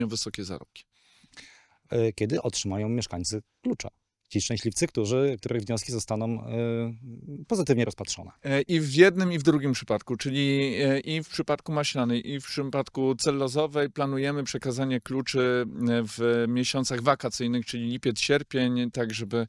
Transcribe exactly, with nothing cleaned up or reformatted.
wysokie zarobki. Kiedy otrzymają mieszkańcy klucza? Ci szczęśliwcy, którzy, których wnioski zostaną y, pozytywnie rozpatrzone. I w jednym, i w drugim przypadku, czyli i w przypadku maślanej, i w przypadku cellulozowej planujemy przekazanie kluczy w miesiącach wakacyjnych, czyli lipiec, sierpień, tak żeby